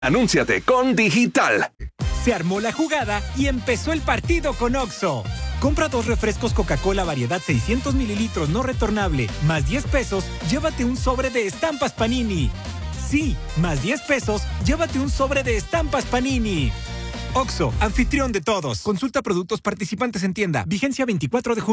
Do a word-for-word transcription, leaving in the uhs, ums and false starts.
Anúnciate con Digital. Se armó la jugada y empezó el partido con Oxxo. Compra dos refrescos Coca-Cola variedad seiscientos mililitros no retornable, más diez pesos, llévate un sobre de estampas Panini. Sí, más diez pesos, llévate un sobre de estampas Panini. Oxxo, anfitrión de todos. Consulta productos participantes en tienda. Vigencia veinticuatro de junio.